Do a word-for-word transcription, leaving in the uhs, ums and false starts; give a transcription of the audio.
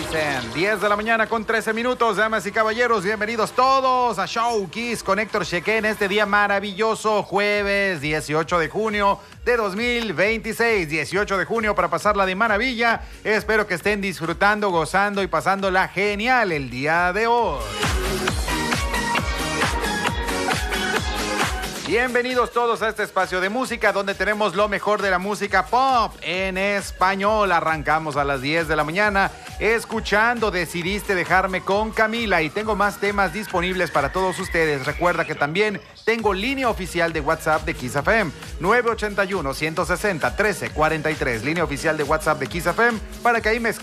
Listen, diez de la mañana con trece minutos, damas y caballeros, bienvenidos todos a Show Kiss con Héctor Cheque en este día maravilloso, jueves dieciocho de junio de dos mil veintiséis, dieciocho de junio para pasarla de maravilla. Espero que estén disfrutando, gozando y pasándola genial el día de hoy. Bienvenidos todos a este espacio de música donde tenemos lo mejor de la música pop en español. Arrancamos a las diez de la mañana escuchando Decidiste Dejarme con Camila y tengo más temas disponibles para todos ustedes. Recuerda que también tengo línea oficial de WhatsApp de Kiss F M, nueve ocho uno, uno seis cero, uno tres cuatro tres, línea oficial de WhatsApp de Kiss F M, para que ahí me